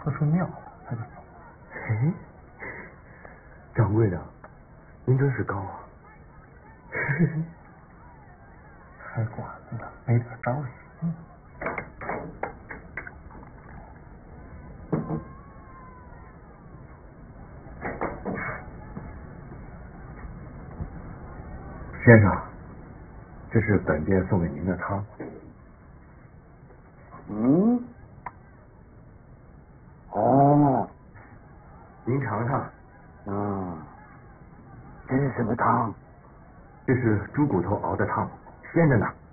喝出尿了，他就走。 哎，掌柜的，您真是高啊！ 开馆子的没点招行。 先生，这是本店送给您的汤。 嗯？哦， 您尝尝。 这是什么汤？ 这是猪骨头熬的汤，鲜着呢。